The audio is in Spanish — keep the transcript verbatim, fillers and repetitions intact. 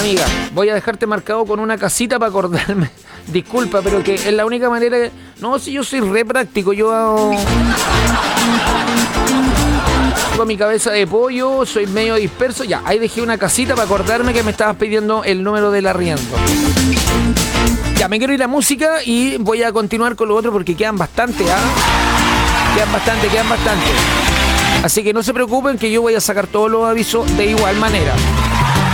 amiga, voy a dejarte marcado con una casita para acordarme. Disculpa, pero que es la única manera que... No, si yo soy re práctico, yo hago... Con mi cabeza de pollo, soy medio disperso. Ya, ahí dejé una casita para acordarme que me estabas pidiendo el número del arriendo. Ya, me quiero ir a música y voy a continuar con lo otro porque quedan bastante, ¿ah? ¿eh? Quedan bastante, quedan bastante. Así que no se preocupen que yo voy a sacar todos los avisos de igual manera.